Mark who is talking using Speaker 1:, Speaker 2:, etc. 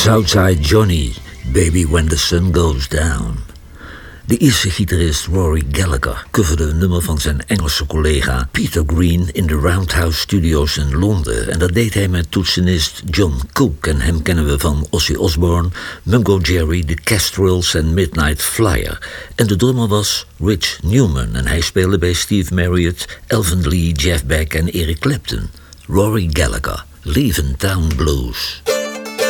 Speaker 1: Southside Johnny, Baby When the Sun Goes Down. De Ierse gitarist Rory Gallagher coverde een nummer van zijn Engelse collega Peter Green in de Roundhouse Studios in Londen. En dat deed hij met toetsenist John Cooke. En hem kennen we van Ozzy Osbourne, Mungo Jerry, The Kestrels en Midnight Flyer. En de drummer was Rich Newman. En hij speelde bij Steve Marriott, Elvin Lee, Jeff Beck en Eric Clapton. Rory Gallagher, Leaving Town Blues.